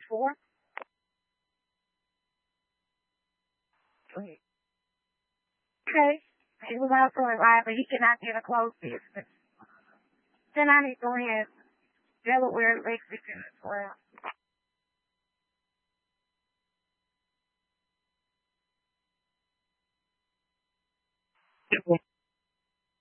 4. Wait. Okay. He was also alive, but he cannot get a closed business. Then I need to go ahead. Delaware, Lexington as well.